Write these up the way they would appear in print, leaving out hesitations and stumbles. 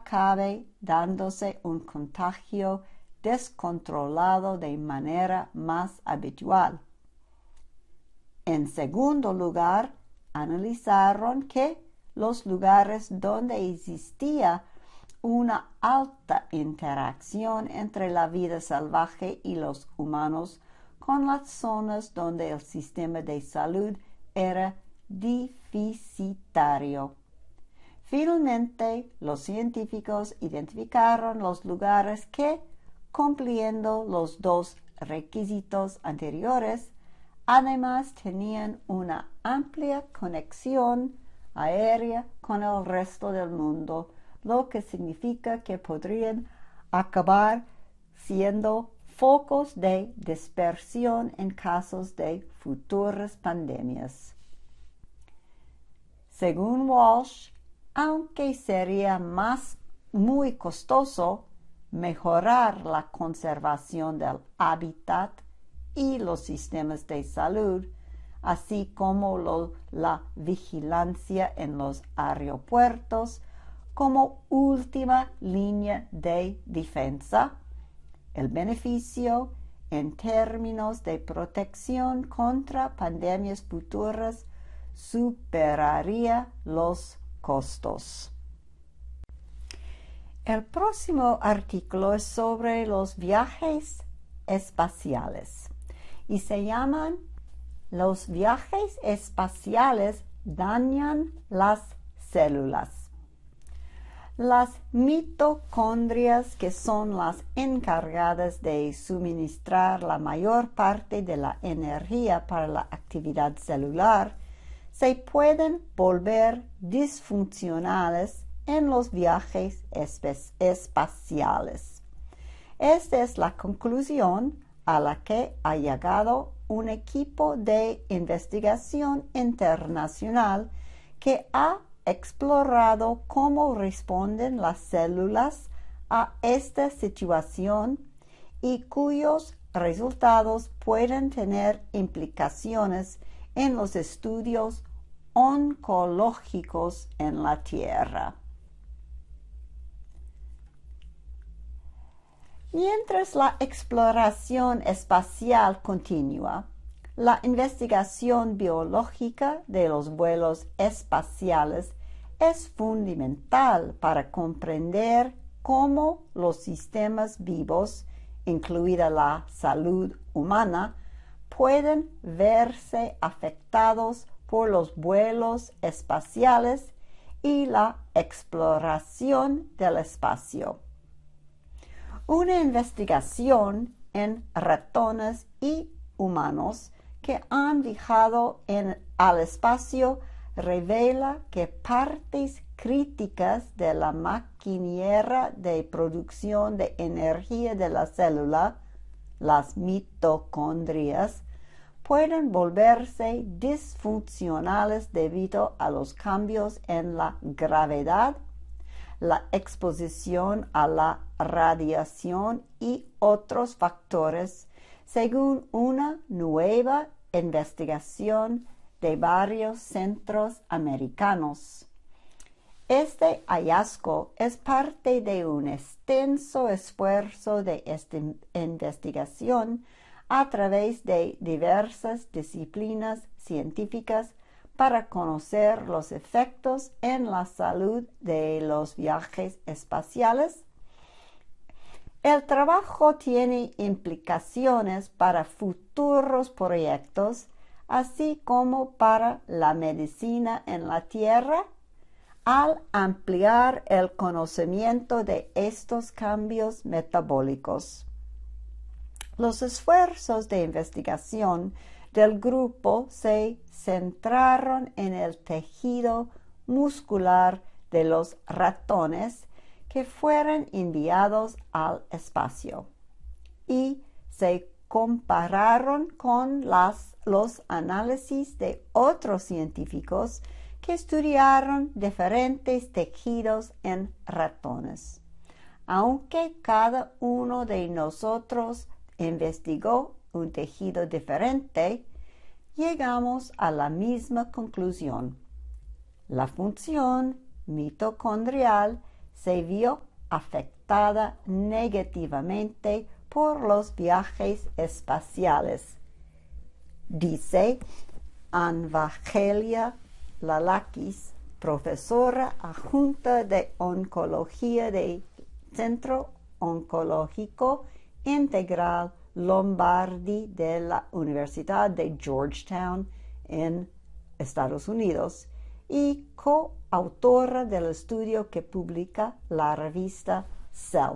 acabe dándose un contagio descontrolado de manera más habitual. En segundo lugar, analizaron que los lugares donde existía una alta interacción entre la vida salvaje y los humanos con las zonas donde el sistema de salud era deficitario. Finalmente, los científicos identificaron los lugares que, cumpliendo los dos requisitos anteriores, además tenían una amplia conexión aérea con el resto del mundo, lo que significa que podrían acabar siendo focos de dispersión en casos de futuras pandemias. Según Walsh, aunque sería muy costoso mejorar la conservación del hábitat y los sistemas de salud, así como la vigilancia en los aeropuertos como última línea de defensa, el beneficio en términos de protección contra pandemias futuras superaría los costos. El próximo artículo es sobre los viajes espaciales y se llaman "Los viajes espaciales dañan las células". Las mitocondrias, que son las encargadas de suministrar la mayor parte de la energía para la actividad celular, se pueden volver disfuncionales en los viajes espaciales. Esta es la conclusión a la que ha llegado un equipo de investigación internacional que ha explorado cómo responden las células a esta situación y cuyos resultados pueden tener implicaciones en los estudios oncológicos en la Tierra. Mientras la exploración espacial continúa, la investigación biológica de los vuelos espaciales es fundamental para comprender cómo los sistemas vivos, incluida la salud humana, pueden verse afectados por los vuelos espaciales y la exploración del espacio. Una investigación en ratones y humanos que han viajado al espacio revela que partes críticas de la maquinaria de producción de energía de la célula, las mitocondrias, pueden volverse disfuncionales debido a los cambios en la gravedad, la exposición a la radiación y otros factores, según una nueva investigación de varios centros americanos. Este hallazgo es parte de un extenso esfuerzo de investigación a través de diversas disciplinas científicas para conocer los efectos en la salud de los viajes espaciales. El trabajo tiene implicaciones para futuros proyectos, así como para la medicina en la Tierra, al ampliar el conocimiento de estos cambios metabólicos. Los esfuerzos de investigación del grupo se centraron en el tejido muscular de los ratones que fueron enviados al espacio y se compararon con los análisis de otros científicos que estudiaron diferentes tejidos en ratones. Aunque cada uno de nosotros investigó un tejido diferente, llegamos a la misma conclusión. La función mitocondrial se vio afectada negativamente por los viajes espaciales, dice Anvagelia Lalakis, profesora adjunta de oncología del Centro Oncológico Integral Lombardi de la Universidad de Georgetown en Estados Unidos y coautora del estudio que publica la revista Cell.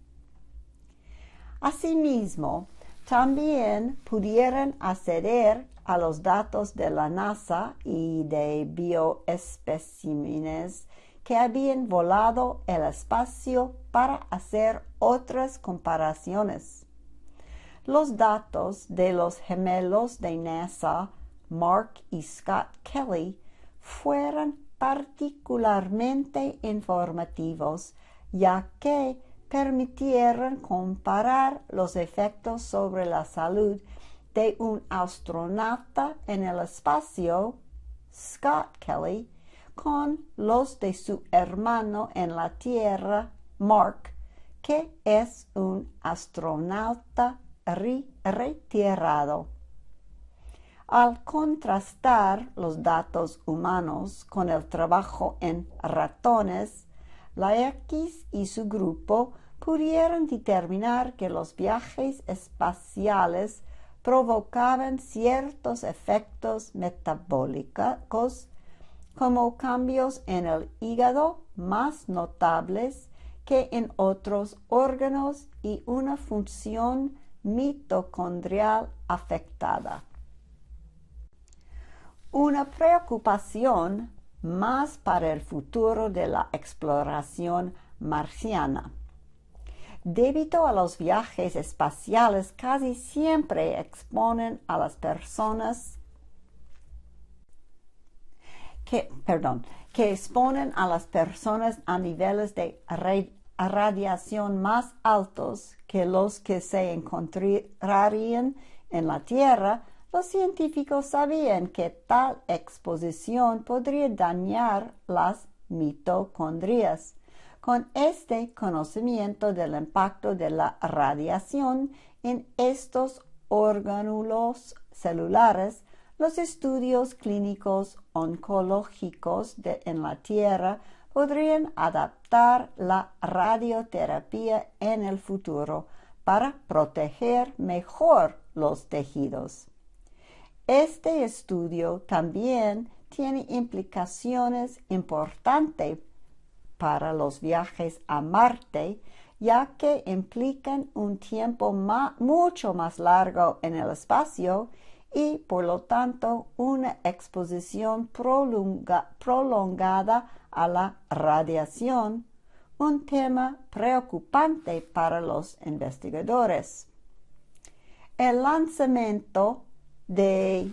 Asimismo, también pudieron acceder a los datos de la NASA y de bioespecímenes que habían volado el espacio para hacer otras comparaciones. Los datos de los gemelos de NASA, Mark y Scott Kelly, fueron particularmente informativos, ya que permitieron comparar los efectos sobre la salud de un astronauta en el espacio, Scott Kelly, con los de su hermano en la Tierra, Mark, que es un astronauta retirado. Al contrastar los datos humanos con el trabajo en ratones, Lalakis y su grupo pudieron determinar que los viajes espaciales provocaban ciertos efectos metabólicos, como cambios en el hígado más notables que en otros órganos y una función mitocondrial afectada. Una preocupación más para el futuro de la exploración marciana. Debido a los viajes espaciales, casi siempre exponen a las personas que exponen a las personas a niveles de radiación más altos que los que se encontrarían en la Tierra. Los científicos sabían que tal exposición podría dañar las mitocondrias. Con este conocimiento del impacto de la radiación en estos orgánulos celulares, los estudios clínicos oncológicos en la Tierra podrían adaptar la radioterapia en el futuro para proteger mejor los tejidos. Este estudio también tiene implicaciones importantes para los viajes a Marte, ya que implican un tiempo mucho más largo en el espacio y, por lo tanto, una exposición prolongada a la radiación, un tema preocupante para los investigadores. El lanzamiento de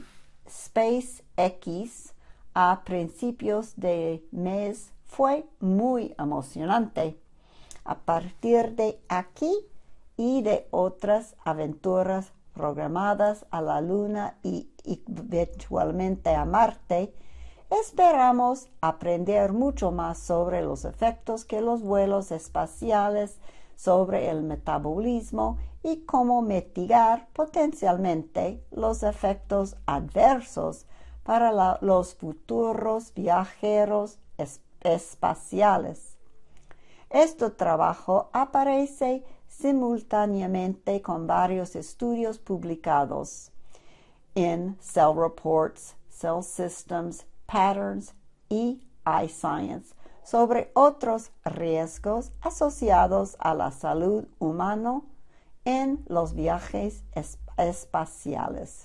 SpaceX a principios de mes fue muy emocionante. A partir de aquí y de otras aventuras programadas a la Luna y eventualmente a Marte, esperamos aprender mucho más sobre los efectos que los vuelos espaciales sobre el metabolismo y cómo mitigar potencialmente los efectos adversos para los futuros viajeros espaciales. Este trabajo aparece simultáneamente con varios estudios publicados en Cell Reports, Cell Systems, Patterns y iScience sobre otros riesgos asociados a la salud humana en los viajes espaciales.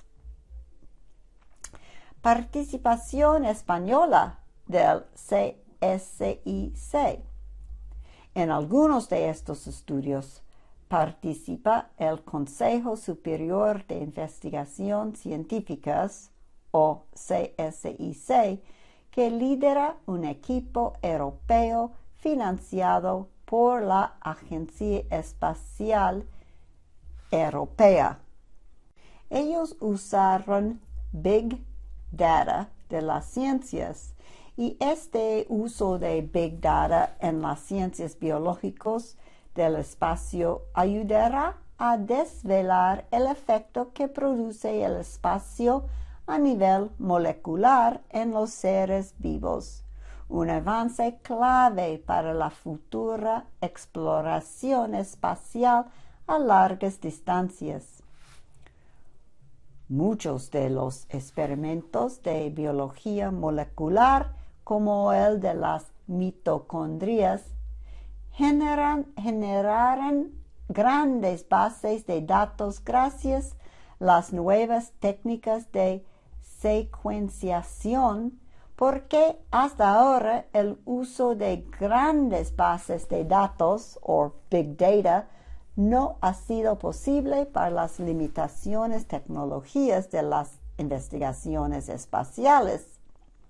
Participación española del CSIC. En algunos de estos estudios participa el Consejo Superior de Investigación Científicas, o CSIC, que lidera un equipo europeo financiado por la Agencia Espacial Europea. Ellos usaron Big Data de las ciencias y este uso de Big Data en las ciencias biológicas del espacio ayudará a desvelar el efecto que produce el espacio a nivel molecular en los seres vivos, un avance clave para la futura exploración espacial a largas distancias. Muchos de los experimentos de biología molecular, como el de las mitocondrias, generaron grandes bases de datos gracias a las nuevas técnicas de secuenciación, porque hasta ahora el uso de grandes bases de datos o Big Data no ha sido posible para las limitaciones tecnologías de las investigaciones espaciales.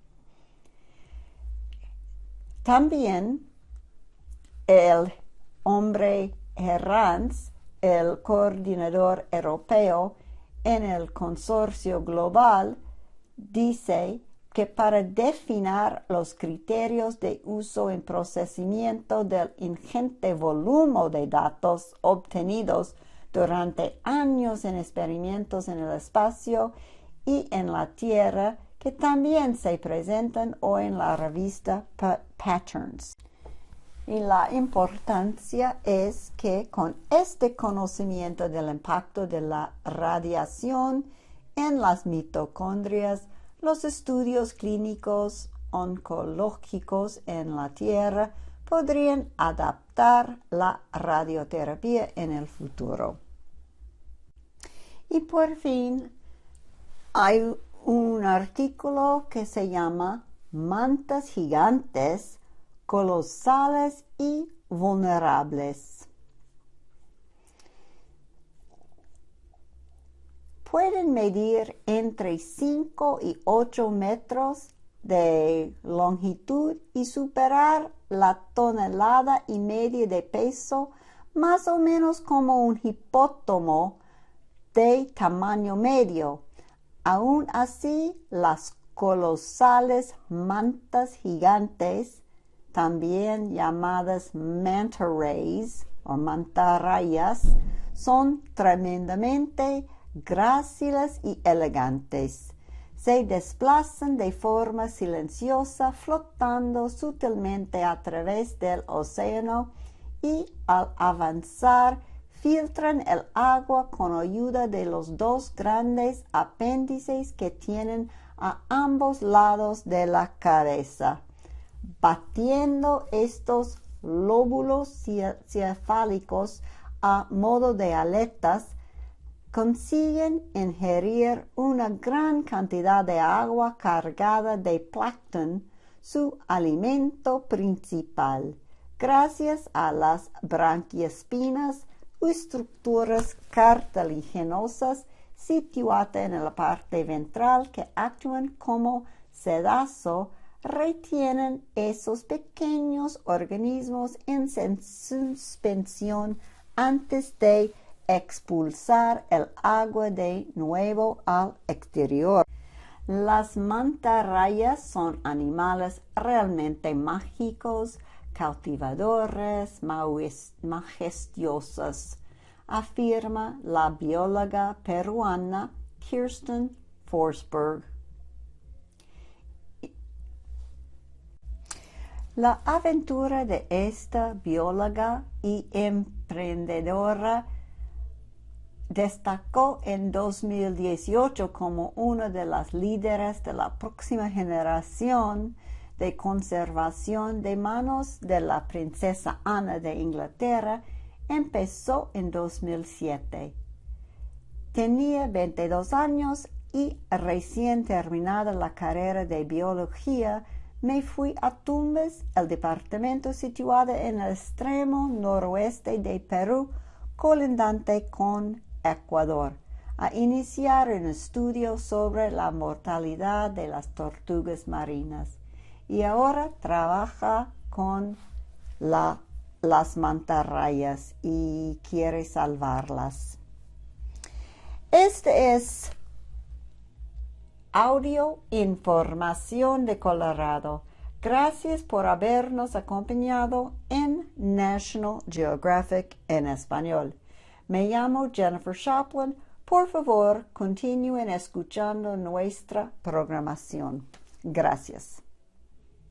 También el hombre Herranz, el coordinador europeo en el consorcio global, dice que para definir los criterios de uso y procesamiento del ingente volumen de datos obtenidos durante años en experimentos en el espacio y en la Tierra, que también se presentan hoy en la revista Patterns. Y la importancia es que con este conocimiento del impacto de la radiación en las mitocondrias, los estudios clínicos oncológicos en la Tierra podrían adaptar la radioterapia en el futuro. Y por fin, hay un artículo que se llama Mantas gigantes, colosales y vulnerables. Pueden medir entre 5 y 8 metros de longitud y superar la 1,5 toneladas de peso, más o menos como un hipopótamo de tamaño medio. Aún así, las colosales mantas gigantes, también llamadas manta rays o mantarrayas, son tremendamente gráciles y elegantes. Se desplazan de forma silenciosa, flotando sutilmente a través del océano y al avanzar filtran el agua con ayuda de los dos grandes apéndices que tienen a ambos lados de la cabeza. Batiendo estos lóbulos cefálicos a modo de aletas, consiguen ingerir una gran cantidad de agua cargada de plancton, su alimento principal, gracias a las branquiespinas o estructuras cartilaginosas situadas en la parte ventral que actúan como sedazo, retienen esos pequeños organismos en suspensión antes de expulsar el agua de nuevo al exterior. Las mantarrayas son animales realmente mágicos, cautivadores, majestuosos, afirma la bióloga peruana Kirsten Forsberg. La aventura de esta bióloga y emprendedora destacó en 2018 como una de las líderes de la próxima generación de conservación de manos de la princesa Ana de Inglaterra. Empezó en 2007. Tenía 22 años y recién terminada la carrera de biología, me fui a Tumbes, el departamento situado en el extremo noroeste de Perú, colindante con Ecuador, a iniciar un estudio sobre la mortalidad de las tortugas marinas, y ahora trabaja con las mantarrayas y quiere salvarlas. Este es audio Información de Colorado. Gracias por habernos acompañado en National Geographic en español. Me llamo Jennifer Shopland. Por favor, continúen escuchando nuestra programación. Gracias.